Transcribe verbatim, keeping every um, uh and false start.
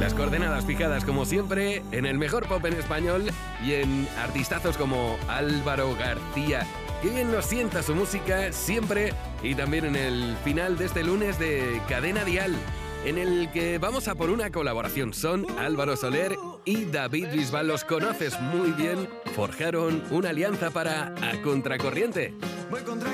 Las coordenadas fijadas como siempre en el mejor pop en español y en artistazos como Álvaro García. Qué bien nos sienta su música siempre, y también en el final de este lunes de Cadena Dial, en el que vamos a por una colaboración. Son Álvaro Soler y David Bisbal. Los conoces muy bien, forjaron una alianza para A Contracorriente.